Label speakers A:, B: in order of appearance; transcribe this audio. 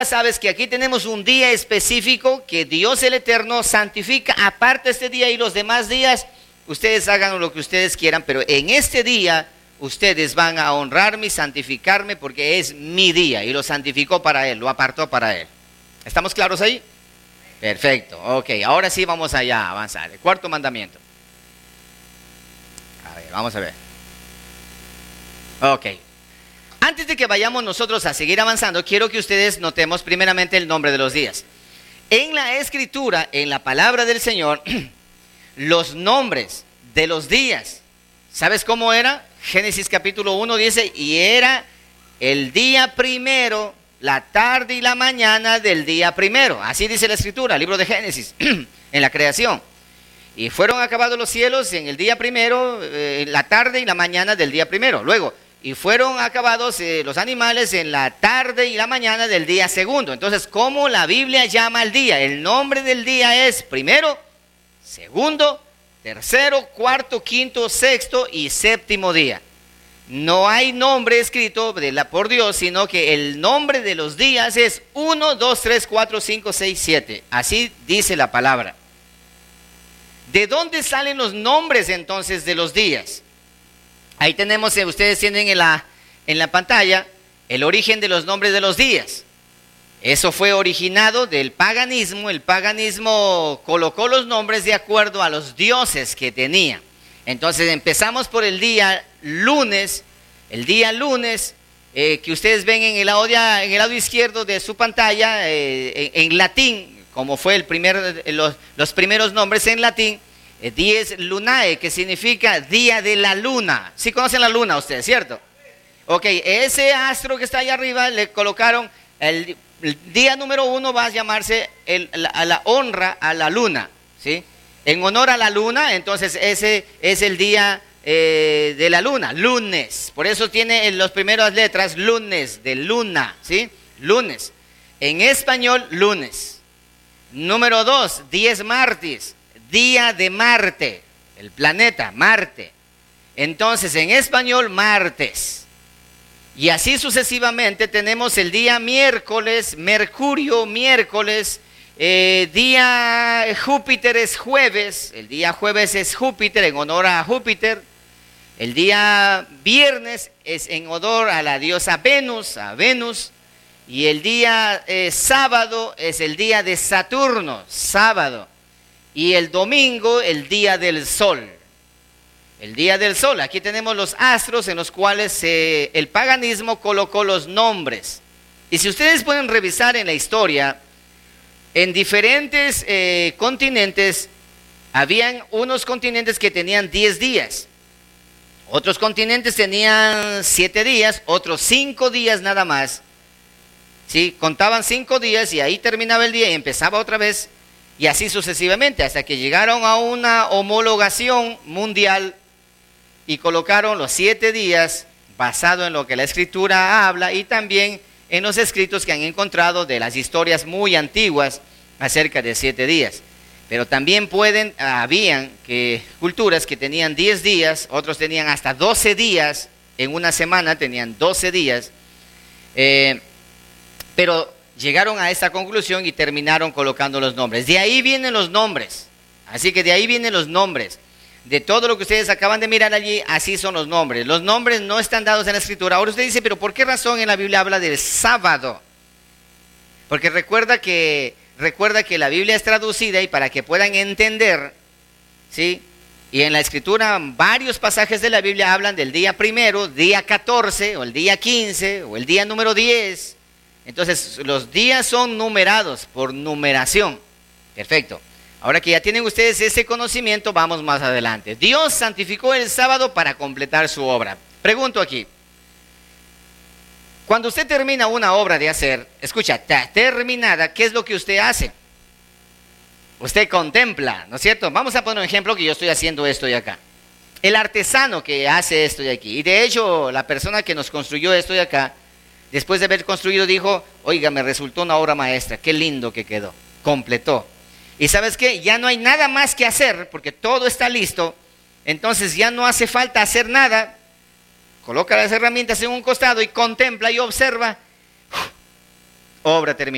A: sabes que aquí tenemos un día específico que Dios el Eterno santifica, aparte este día, y los demás días ustedes hagan lo que ustedes quieran, pero en este día ustedes van a honrarme y santificarme porque es mi día y lo santificó para Él, lo apartó para Él. ¿Estamos claros ahí? Perfecto, ok, ahora sí vamos allá a avanzar. El cuarto mandamiento. A ver, vamos a ver. Ok. Antes de que vayamos nosotros a seguir avanzando, quiero que ustedes notemos primeramente el nombre de los días. En la Escritura, en la palabra del Señor, los nombres de los días, ¿sabes cómo era? Génesis capítulo 1 dice, y era el día primero, la tarde y la mañana del día primero. Así dice la Escritura, el libro de Génesis, en la creación. Y fueron acabados los cielos en el día primero, la tarde y la mañana del día primero. Luego, y fueron acabados los animales en la tarde y la mañana del día segundo. Entonces, ¿cómo la Biblia llama al día? El nombre del día es primero, segundo, tercero, cuarto, quinto, sexto y séptimo día. No hay nombre escrito por Dios, sino que el nombre de los días es 1, 2, 3, 4, 5, 6, 7. Así dice la palabra. ¿De dónde salen los nombres entonces de los días? Ahí tenemos, ustedes tienen en la pantalla, el origen de los nombres de los días. Eso fue originado del paganismo. El paganismo colocó los nombres de acuerdo a los dioses que tenía. Entonces empezamos por el día lunes. El día lunes, que ustedes ven en el lado izquierdo de su pantalla, en latín, como fue los primeros nombres en latín, dies lunae, que significa día de la luna. ¿Sí conocen la luna ustedes, cierto? Ok, ese astro que está allá arriba le colocaron, el día número 1 va a llamarse a la honra a la luna, ¿sí? En honor a la luna, entonces ese es el día de la luna, lunes. Por eso tiene en las primeras letras lunes, de luna, ¿sí? Lunes. En español, lunes. Número 2, dies martis, día de Marte, el planeta Marte. Entonces, en español, martes. Y así sucesivamente tenemos el día miércoles, Mercurio, miércoles. Día Júpiter es jueves. El día jueves es Júpiter, en honor a Júpiter. El día viernes es en honor a la diosa Venus, a Venus. Y el día sábado es el día de Saturno, sábado. Y el domingo, el día del sol. El día del sol. Aquí tenemos los astros en los cuales el paganismo colocó los nombres. Y si ustedes pueden revisar en la historia, en diferentes continentes, habían unos continentes que tenían 10 días. Otros continentes tenían 7 días, otros 5 días nada más. ¿Sí? Contaban 5 días y ahí terminaba el día y empezaba otra vez. Y así sucesivamente, hasta que llegaron a una homologación mundial y colocaron los 7 días basado en lo que la Escritura habla y también en los escritos que han encontrado de las historias muy antiguas acerca de 7 días. Pero también habían culturas que tenían 10 días, otros tenían hasta 12 días, en una semana tenían 12 días, pero llegaron a esta conclusión y terminaron colocando los nombres. De ahí vienen los nombres, así que de ahí vienen los nombres. De todo lo que ustedes acaban de mirar allí, así son los nombres. Los nombres no están dados en la Escritura. Ahora usted dice, pero ¿por qué razón en la Biblia habla del sábado? Porque recuerda que la Biblia es traducida y para que puedan entender, ¿sí? Y en la Escritura varios pasajes de la Biblia hablan del día primero, día 14, o el día 15, o el día número 10. Entonces, los días son numerados por numeración. Perfecto. Ahora que ya tienen ustedes ese conocimiento, vamos más adelante. Dios santificó el sábado para completar su obra. Pregunto aquí. Cuando usted termina una obra de hacer, escucha, terminada, ¿qué es lo que usted hace? Usted contempla, ¿no es cierto? Vamos a poner un ejemplo que yo estoy haciendo esto de acá. El artesano que hace esto de aquí, y de hecho la persona que nos construyó esto de acá, después de haber construido dijo, oiga, me resultó una obra maestra, qué lindo que quedó, completó. Y ¿sabes qué? Ya no hay nada más que hacer porque todo está listo, entonces ya no hace falta hacer nada. Coloca las herramientas en un costado y contempla y observa. Obra terminada.